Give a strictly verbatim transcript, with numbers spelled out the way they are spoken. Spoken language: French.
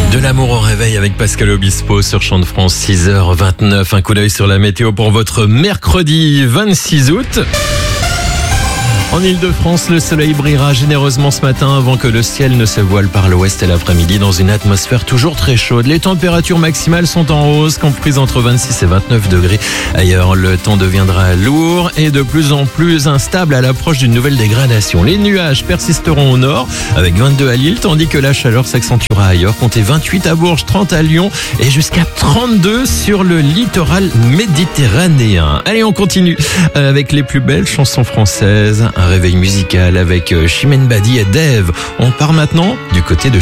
De l'amour au réveil avec Pascal Obispo sur Chant de France, six heures vingt-neuf. Un coup d'œil sur la météo pour votre mercredi vingt-six août. En Ile-de-France, le soleil brillera généreusement ce matin avant que le ciel ne se voile par l'ouest et l'après-midi dans une atmosphère toujours très chaude. Les températures maximales sont en hausse, comprises entre vingt-six et vingt-neuf degrés. Ailleurs, le temps deviendra lourd et de plus en plus instable à l'approche d'une nouvelle dégradation. Les nuages persisteront au nord avec vingt-deux à Lille, tandis que la chaleur s'accentuera ailleurs. Comptez vingt-huit à Bourges, trente à Lyon et jusqu'à trente-deux sur le littoral méditerranéen. Allez, on continue avec les plus belles chansons françaises. Un réveil musical avec Chimène Badi et Dave. On part maintenant du côté de